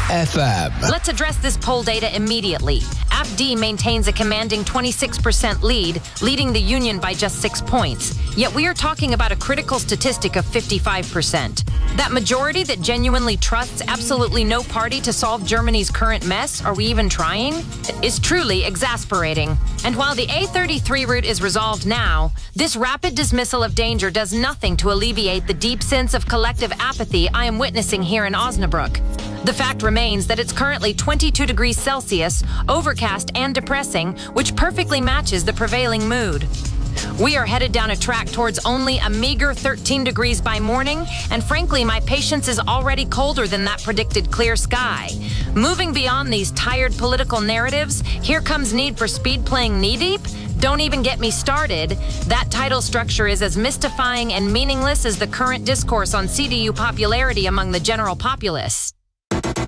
FM. Let's address this poll data immediately. AfD maintains a commanding 26% lead, leading the Union by just 6 points. Yet we are talking about a critical statistic of 55%. That majority that genuinely trusts absolutely no party to solve Germany's current mess, are we even trying, is truly exasperating. And while the A33 route is resolved now, this rapid dismissal of danger does nothing to alleviate the deep sense of collective apathy I am witnessing here in Osnabrück. The fact remains that it's currently 22 degrees Celsius, overcast and depressing, which perfectly matches the prevailing mood. We are headed down a track towards only a meager 13 degrees by morning, and frankly, my patience is already colder than that predicted clear sky. Moving beyond these tired political narratives, here comes Need for Speed playing Knee Deep? Don't even get me started. That title structure is as mystifying and meaningless as the current discourse on CDU popularity among the general populace.